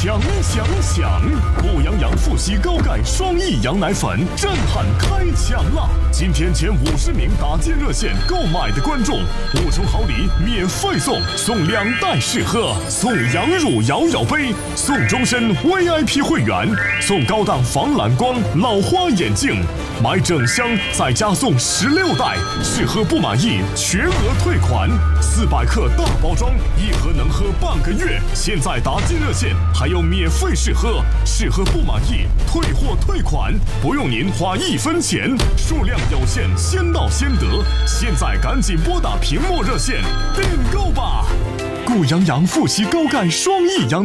想！步阳阳富硒高钙双益阳奶粉震撼开抢了！今天前50名打进热线购买的观众，5重好礼免费送2袋试喝，送羊乳摇摇杯，送终身 VIP 会员，送高档防蓝光老花眼镜，买整箱再加送16袋，试喝不满意全额退款，400克大包装一盒能喝半个月。现在打进热线还有免费试喝，试喝不满意退货退款，不用您花1分钱，数量有限，先到先得。现在赶紧拨打屏幕热线订购吧！步阳阳富硒高钙双益阳